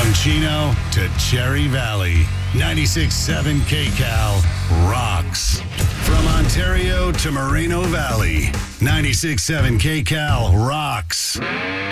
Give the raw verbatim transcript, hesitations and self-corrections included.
From Chino to Cherry Valley, ninety-six point seven K Cal rocks. From Ontario to Moreno Valley, ninety-six point seven K Cal rocks.